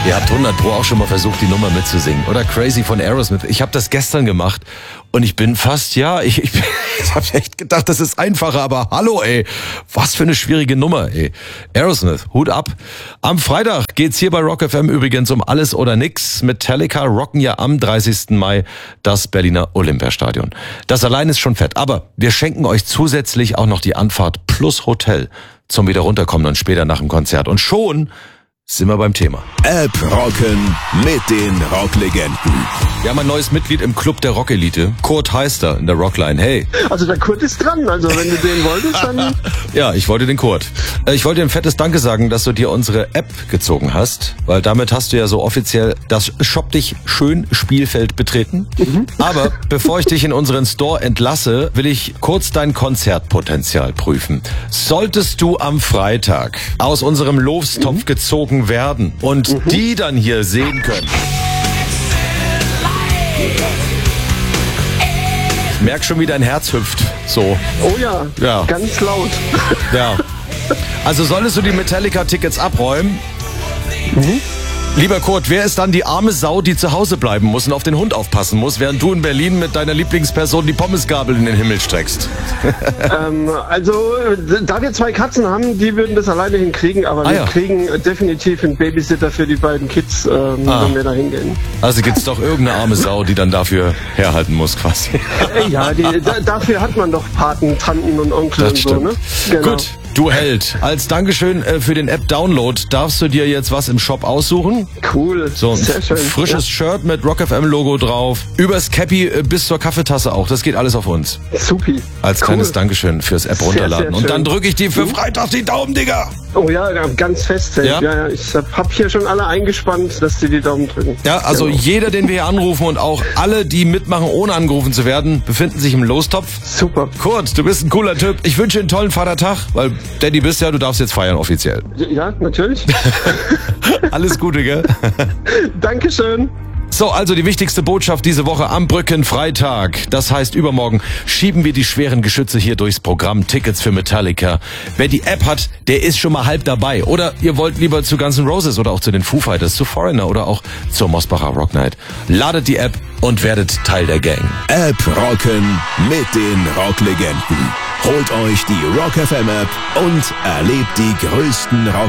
Ihr habt 100 Pro auch schon mal versucht, die Nummer mitzusingen. Oder Crazy von Aerosmith. Ich habe das gestern gemacht und ich bin fast, ich habe echt gedacht, das ist einfacher, aber hallo ey, was für eine schwierige Nummer ey. Aerosmith, Hut ab. Am Freitag geht's hier bei Rock FM übrigens um alles oder nix. Metallica rocken ja am 30. Mai das Berliner Olympiastadion. Das allein ist schon fett, aber wir schenken euch zusätzlich auch noch die Anfahrt plus Hotel zum wieder runterkommen und später nach dem Konzert. Und schon sind wir beim Thema. App rocken mit den Rocklegenden. Wir haben ein neues Mitglied im Club der Rockelite. Kurt Heister in der Rockline. Hey. Also der Kurt ist dran. Also wenn du den wolltest, dann... Ja, ich wollte den Kurt. Ich wollte dir ein fettes Danke sagen, dass du dir unsere App gezogen hast. Weil damit hast du ja so offiziell das Shop dich schön Spielfeld betreten. Aber bevor ich dich in unseren Store entlasse, will ich kurz dein Konzertpotenzial prüfen. Solltest du am Freitag aus unserem Lostopf gezogen werden und die dann hier sehen können. Ich merk schon, wie dein Herz hüpft. So. Oh ja, Ja. Ganz laut. Ja. Also solltest du die Metallica-Tickets abräumen? Lieber Kurt, wer ist dann die arme Sau, die zu Hause bleiben muss und auf den Hund aufpassen muss, während du in Berlin mit deiner Lieblingsperson die Pommesgabel in den Himmel streckst? Also, da wir 2 Katzen haben, die würden das alleine hinkriegen, aber wir kriegen definitiv einen Babysitter für die beiden Kids, wenn wir da hingehen. Also gibt's doch irgendeine arme Sau, die dann dafür herhalten muss quasi. Ja, dafür hat man doch Paten, Tanten und Onkel Das und stimmt. so, ne? Genau. Gut, du Held. Als Dankeschön für den App-Download darfst du dir jetzt was im Shop aussuchen. Cool, So ein sehr schön. frisches Shirt mit Rock FM Logo drauf. Übers Cappy bis zur Kaffeetasse auch. Das geht alles auf uns. Supi. Als kleines Dankeschön fürs App runterladen. sehr Und dann schön. drücke ich dir für Freitag die Daumen, Digga. Oh ja, ganz fest. Ja? Ja, ich hab hier schon alle eingespannt, dass die Daumen drücken. Ja, also Genau. jeder, den wir hier anrufen und auch alle, die mitmachen, ohne angerufen zu werden, befinden sich im Lostopf. Super. Kurt, du bist ein cooler Typ. Ich wünsche dir einen tollen Vatertag, weil Daddy bist ja, du darfst jetzt feiern offiziell. Ja, natürlich. Alles Gute, gell? Dankeschön. So, also die wichtigste Botschaft diese Woche am Brückenfreitag. Das heißt, übermorgen schieben wir die schweren Geschütze hier durchs Programm Tickets für Metallica. Wer die App hat, der ist schon mal halb dabei. Oder ihr wollt lieber zu Guns N' Roses oder auch zu den Foo Fighters, zu Foreigner oder auch zur Mosbacher Rock Night. Ladet die App und werdet Teil der Gang. App rocken mit den Rocklegenden. Holt euch die Rock FM App und erlebt die größten Rock